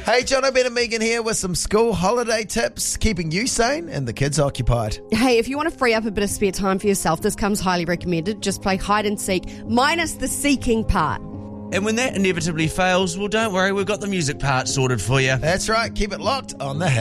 Hey, John, Ben and Megan here with some school holiday tips, keeping you sane and the kids occupied. Hey, if you want to free up a bit of spare time for yourself, this comes highly recommended. Just play hide and seek, minus the seeking part. And when that inevitably fails, well, don't worry, we've got the music part sorted for you. That's right, keep it locked on the Hit.